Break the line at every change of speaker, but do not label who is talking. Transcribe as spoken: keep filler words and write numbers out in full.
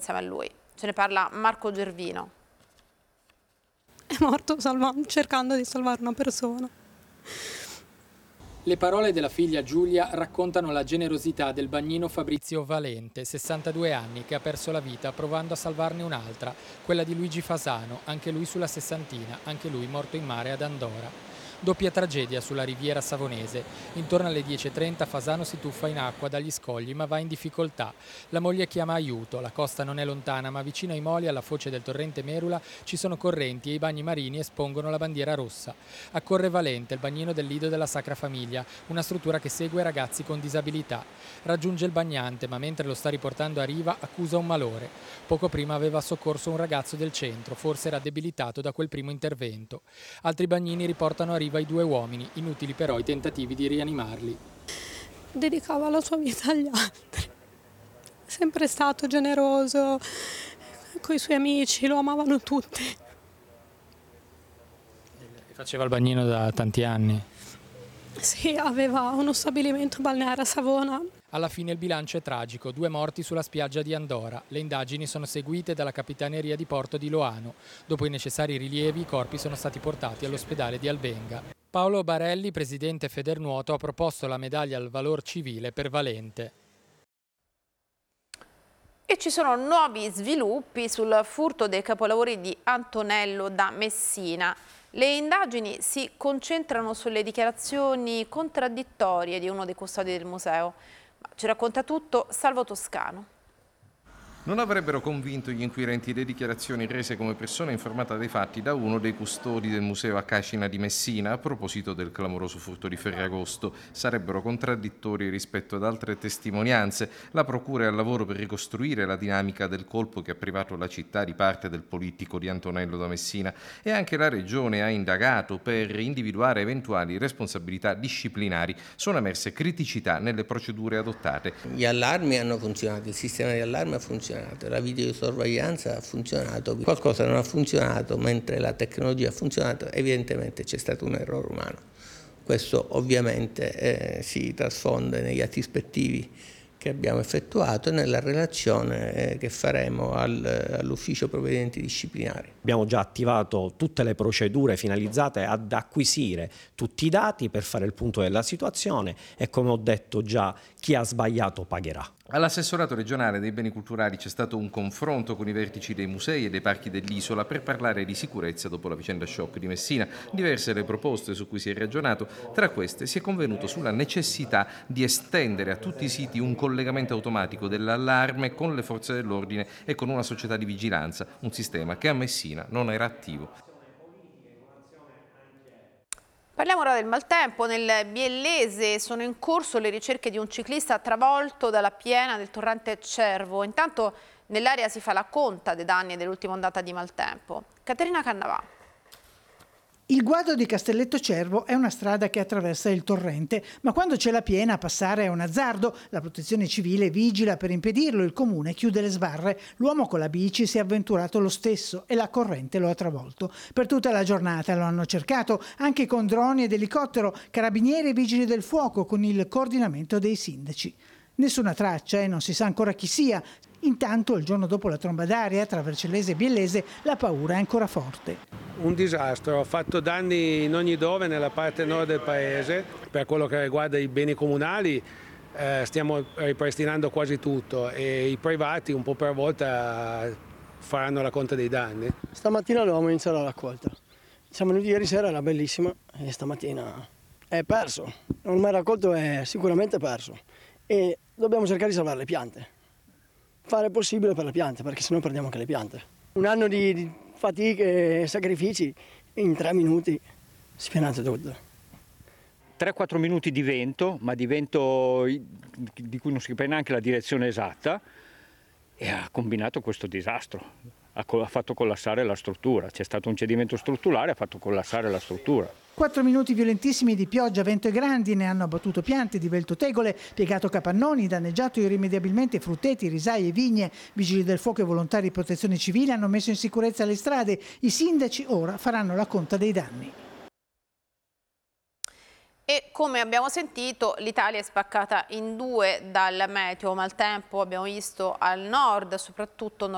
insieme a lui. Ce ne parla Marco Gervino.
È morto salvando, cercando di salvare una persona.
Le parole della figlia Giulia raccontano la generosità del bagnino Fabrizio Valente, sessantadue anni, che ha perso la vita provando a salvarne un'altra, quella di Luigi Fasano, anche lui sulla sessantina, anche lui morto in mare ad Andora. Doppia tragedia sulla riviera savonese. Intorno alle dieci e trenta Fasano si tuffa in acqua dagli scogli ma va in difficoltà. La moglie chiama aiuto, la costa non è lontana ma vicino ai moli alla foce del torrente Merula ci sono correnti e i bagni marini espongono la bandiera rossa. Accorre Valente, il bagnino del Lido della Sacra Famiglia, una struttura che segue ragazzi con disabilità. Raggiunge il bagnante ma mentre lo sta riportando a riva accusa un malore. Poco prima aveva soccorso un ragazzo del centro, forse era debilitato da quel primo intervento. Altri bagnini riportano a riva i due uomini, inutili però i tentativi di rianimarli.
Dedicava la sua vita agli altri. È sempre stato generoso, con i suoi amici, lo amavano tutti.
Faceva il bagnino da tanti anni?
Sì, aveva uno stabilimento balneare a Savona.
Alla fine il bilancio è tragico, due morti sulla spiaggia di Andora. Le indagini sono seguite dalla Capitaneria di Porto di Loano. Dopo i necessari rilievi, i corpi sono stati portati all'ospedale di Albenga. Paolo Barelli, presidente Federnuoto, ha proposto la medaglia al valor civile per Valente.
E ci sono nuovi sviluppi sul furto dei capolavori di Antonello da Messina. Le indagini si concentrano sulle dichiarazioni contraddittorie di uno dei custodi del museo. Ci racconta tutto Salvo Toscano.
Non avrebbero convinto gli inquirenti le dichiarazioni rese come persona informata dei fatti da uno dei custodi del museo a Cascina di Messina a proposito del clamoroso furto di Ferragosto. Sarebbero contraddittorie rispetto ad altre testimonianze. La procura è al lavoro per ricostruire la dinamica del colpo che ha privato la città di parte del politico di Antonello da Messina e anche la regione ha indagato per individuare eventuali responsabilità disciplinari. Sono emerse criticità nelle procedure adottate.
Gli allarmi hanno funzionato, il sistema di allarme ha funzionato. La videosorveglianza ha funzionato, qualcosa non ha funzionato, mentre la tecnologia ha funzionato, evidentemente c'è stato un errore umano. Questo ovviamente eh, si trasfonde negli atti ispettivi che abbiamo effettuato e nella relazione eh, che faremo al, all'ufficio provvedimenti disciplinari.
Abbiamo già attivato tutte le procedure finalizzate ad acquisire tutti i dati per fare il punto della situazione e, come ho detto già, chi ha sbagliato pagherà.
All'assessorato regionale dei beni culturali c'è stato un confronto con i vertici dei musei e dei parchi dell'isola per parlare di sicurezza dopo la vicenda shock di Messina. Diverse le proposte su cui si è ragionato, tra queste si è convenuto sulla necessità di estendere a tutti i siti un collegamento automatico dell'allarme con le forze dell'ordine e con una società di vigilanza, un sistema che a Messina non era attivo.
Parliamo ora del maltempo. Nel Biellese sono in corso le ricerche di un ciclista travolto dalla piena del torrente Cervo. Intanto nell'area si fa la conta dei danni dell'ultima ondata di maltempo. Caterina Cannavà.
Il guado di Castelletto Cervo è una strada che attraversa il torrente, ma quando c'è la piena passare è un azzardo. La protezione civile vigila per impedirlo, il comune chiude le sbarre. L'uomo con la bici si è avventurato lo stesso e la corrente lo ha travolto. Per tutta la giornata lo hanno cercato, anche con droni ed elicottero, carabinieri e vigili del fuoco con il coordinamento dei sindaci. Nessuna traccia e non si sa ancora chi sia. Intanto, il giorno dopo la tromba d'aria tra Vercellese e Biellese, la paura è ancora forte.
Un disastro, ha fatto danni in ogni dove nella parte nord del paese. Per quello che riguarda i beni comunali eh, stiamo ripristinando quasi tutto e i privati un po' per volta faranno la conta dei danni.
Stamattina dovevamo iniziare la raccolta. Siamo venuti ieri sera, era bellissima e stamattina è perso. Ormai il raccolto è sicuramente perso e dobbiamo cercare di salvare le piante. Fare il possibile per le piante, perché sennò perdiamo anche le piante. Un anno di, di fatiche e sacrifici, in tre minuti si piange tutto.
tre quattro minuti di vento, ma di vento di cui non si capisce neanche la direzione esatta, e ha combinato questo disastro. Ha, ha fatto collassare la struttura. C'è stato un cedimento strutturale, ha fatto collassare la struttura.
Quattro minuti violentissimi di pioggia, vento e grandine hanno abbattuto piante, divelto tegole, piegato capannoni, danneggiato irrimediabilmente frutteti, risaie e vigne. Vigili del fuoco e volontari di protezione civile hanno messo in sicurezza le strade. I sindaci ora faranno la conta dei danni.
E come abbiamo sentito, l'Italia è spaccata in due dal meteo maltempo. Abbiamo visto al nord, soprattutto